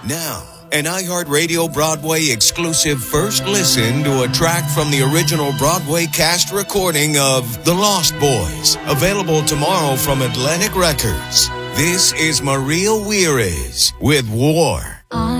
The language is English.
Now, an iHeartRadio Broadway exclusive first listen to a track from the original Broadway cast recording of The Lost Boys, available tomorrow from Atlantic Records. This is Maria Wieres with War.